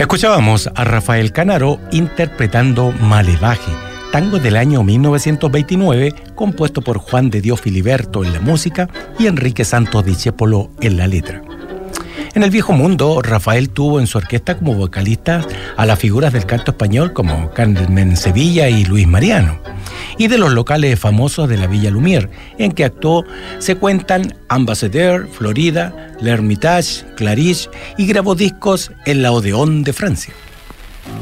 Escuchábamos a Rafael Canaro interpretando Malevaje, tango del año 1929, compuesto por Juan de Dios Filiberto en la música y Enrique Santos Discépolo en la letra. En el viejo mundo, Rafael tuvo en su orquesta como vocalistas a las figuras del canto español como Carmen Sevilla y Luis Mariano. Y de los locales famosos de la Villa Lumière, en que actuó, se cuentan Ambassadeur, Florida, L'Hermitage, Clarice, y grabó discos en la Odeón de Francia.